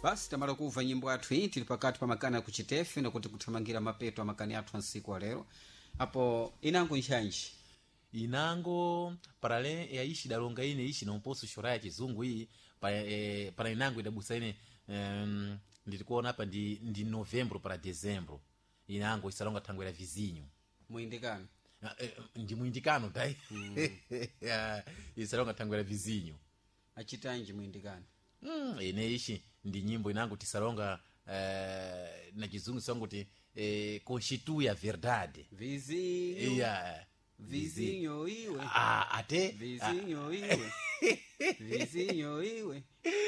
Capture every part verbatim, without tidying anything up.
basi tamala kuva nyimbo athu iyi tili pakati pa makani kuchitefe nakuti kuthamangira mapeto amakani athu ansiku alero apo inango nchanji inango parale ya ishi dalonga ine ishi na mposo shora ya kizungu hii para, e, para inango idabusa ine um, ndilikuona hapa ndi, ndi novembro para dezembro inango isalonga tangwera vizinho muindikano e, ndi muindikano dai mm. isalonga tangwera vizinho achitanji muindikano mm, ine ishi ndi nyimbo inango tisalonga uh, na kizungu songo ti eh, constitui a verdade vizinho yeah. vizinho iwe ah ate vizinho iwe vizinho iwe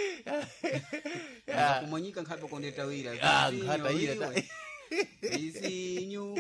ah kumonyika nkhapo kondeta wira ah ngata ira vizinho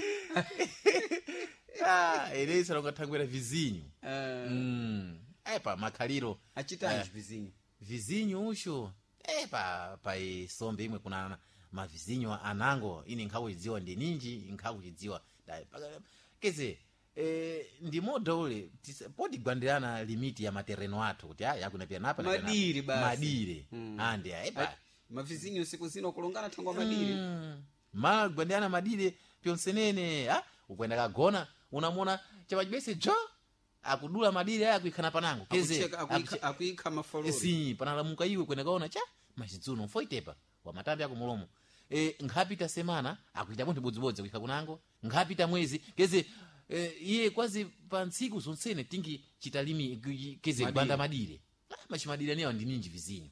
ah ere salonga tangwera vizinho uh, mm epa makhaliro achitanji uh, vizinho vizinho usho epa pa isombe imwe kuna mavizinho anango ini nkhawo idziwa ndi ninji nkhawo idziwa dai keze eh ndi moda ule podi gwandirana limiti ya materreno athu kuti ah yakuna pia napa madire basi madire mm. andi epa mavizinho siku zino kulongana thangwa madire mm. ma gwandirana madire pyonsenene ah ukwenda kagona unamona chabajibese jo akudula madire aya kuikhana panango keze akuikha mafolori si panalamuka iwe kwenda kaona cha machitsuno foitepa wa matambi ako mulomo e ngapita semana akuita bonde bodzibodzi kuikha kunango ngapita mwezi keze e, iye kwazi pa ntsiku zonsene tingi chitalimi keze kubanda madire ah machimadire niyo ndi ninji vizinho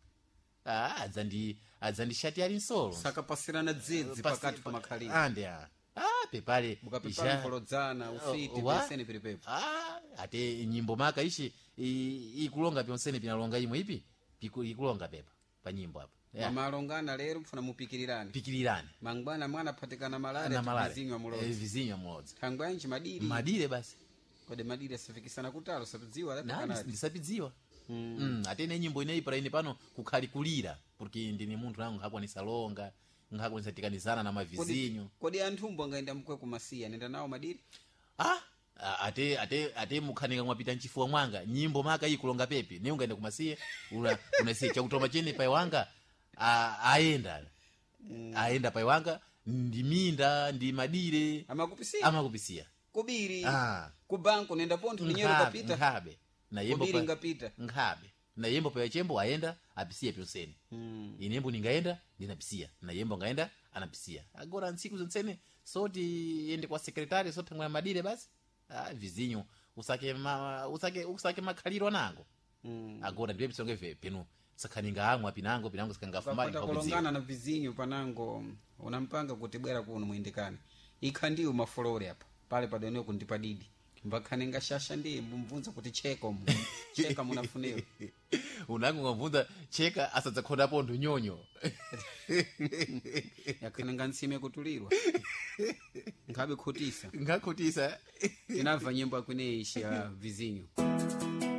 ah adzandi adzandi shati ali nsolo saka pasirana dzedzi pakati pa makhaliro ande ah ah pepale mukapepala mfolodzana ufiti pesene pilipepo ah ate nyimbo maka ishi ikulonga pyonsene pinalonga imwe ipi ikulonga pepa pa nyimbo hapo yeah. Malongana lero mfuna mupikirirane pikirirane mangwana mwana patikana malare vizinho mulodzi eh vizinho mulodzi thangwanji madire madire basi kode madire safikisana kutalo sapidziwa la kana ndisapidziwa mm. mm atene nyimbo inei para ine pano kukhali kulira porque ndine munthu nangu hakwa nisalonga ngako nisatikanizana na mavizinho kodi anthumbo ngaenda mkwe kumasiya nenda nawo madire ah ate ate ate mukhanika mwapita nchifuwa mwanga nyimbo maka iyi kulonga pepe ne ungaenda kumasiye una unasiye chakutoma chene pai wanga aenda mm. aenda pai wanga ndi minda ndi madire amakupisia amakupisia kubiri ah kubanko nenda ponto linyero kapita ngabe na yembo kubiri ngapita ngabe na yembo pa chembo aenda apisia pyonsene mm. inembo ningaenda ndinapisia na yembo ngaenda anapisia agora nsiku zonsene soti ende kwa sekretari soti ngwa madire basi ah vizinho usake ma, usake usake makhaliro nango mm. agora ndiye bisonge ve penu sakhaninga amwa pinango pinango sakangafumani kwa kulongana na vizinho panango unampanga kuti bwera kuno muindikane ikhandiyo mafolore hapa pale padoneo kundipadidi mbakhaninga shasha ndiye mbumvunza kuti cheko mu cheka munafunewa unango ngamvunza cheka asadzakhona pondo nyonyo yakhananga nsime kutulirwa ngabe khotisa ngakhotisa inava nyimbo akwine ishi ya vizinho